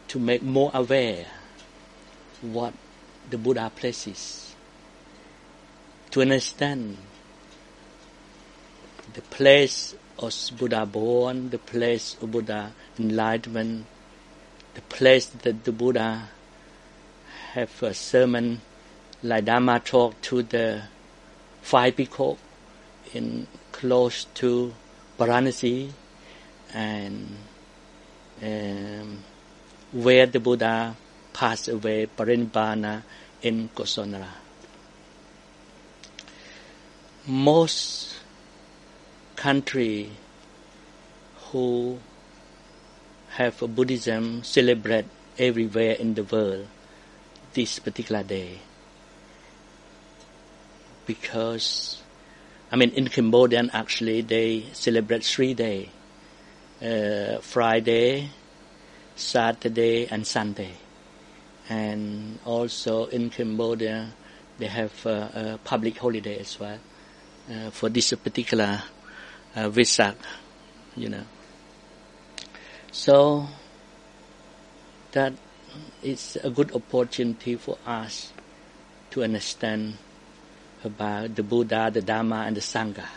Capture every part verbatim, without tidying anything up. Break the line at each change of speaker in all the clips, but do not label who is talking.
to make more aware what the Buddha places, to understand the place of Buddha born, the place of Buddha enlightenment, the place that the Buddha have a sermon like Dharma talk to the five peacock in close to Varanasi, and um, where the Buddha passed away, Parinibbana, in Kosonara. Most country who have a Buddhism celebrate everywhere in the world this particular day, because I mean in Cambodia actually they celebrate three days, uh, Friday, Saturday and Sunday, and also in Cambodia they have uh, a public holiday as well uh, for this particular uh, Vesak, you know. So that is a good opportunity for us to understand about the Buddha, the Dharma and the Sangha.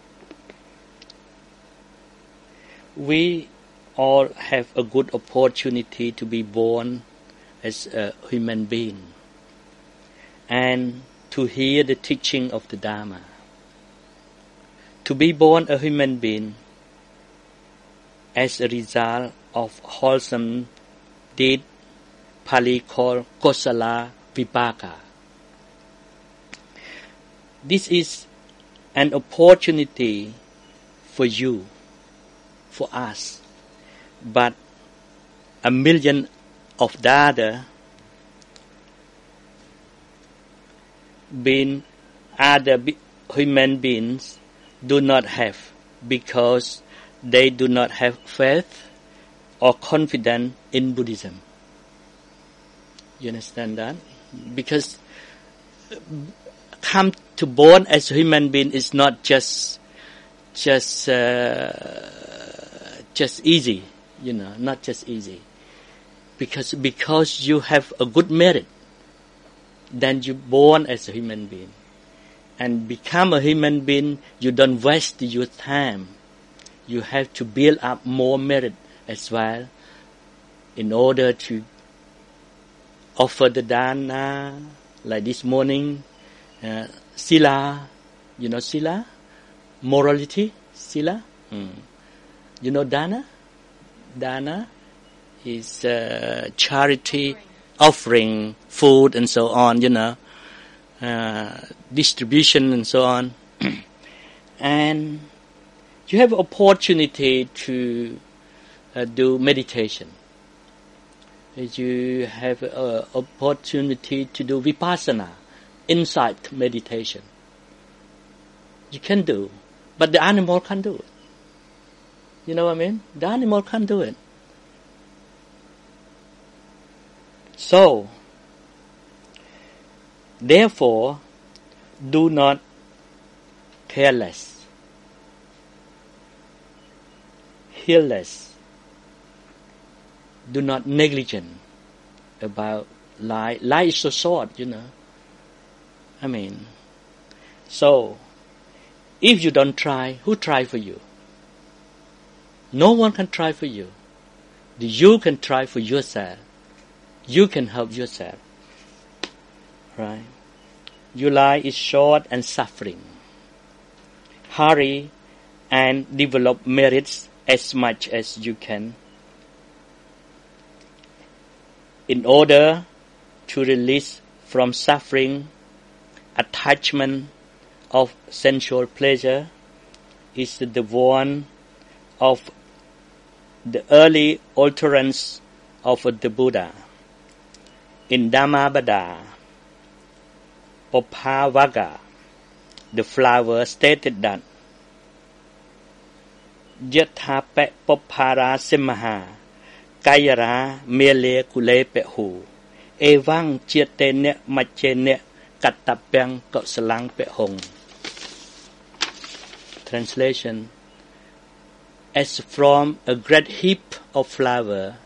We all have a good opportunity to be born as a human being and to hear the teaching of the Dharma. To be born a human being as a result of wholesome deed, Pali called Kosala Vipaka. This is an opportunity for you, for us, but a million of the other being other be- human beings do not have, because they do not have faith or confidence in Buddhism. You understand that? Because come to born as a human being is not just just uh, just easy, you know, not just easy. Because because you have a good merit, then you born as a human being, and become a human being. You don't waste your time. You have to build up more merit as well, in order to offer the dana, like this morning, uh, sila, you know sila, morality, sila. Mm. You know dana? Dana is uh, charity, offering, food and so on, you know, uh, distribution and so on. And you have opportunity to uh, do meditation. You have uh, opportunity to do vipassana, insight meditation. You can do, but the animal can't do it. You know what I mean? The animal can't do it. So, therefore, do not careless, heedless, do not negligent about life. Life is so short, you know. I mean, so if you don't try, who try for you? No one can try for you. You can try for yourself. You can help yourself. Right? Your life is short and suffering. Hurry and develop merits as much as you can, in order to release from suffering. Attachment of sensual pleasure is the one of the early utterance of the Buddha. In Dhammabada, Popavaga, the flower stated that Yathape Popara Simaha Kayara Mele Kule Pehu Evang Chietene Machene Katapyang Kosalang Pehong. Translation: As from a great heap of flower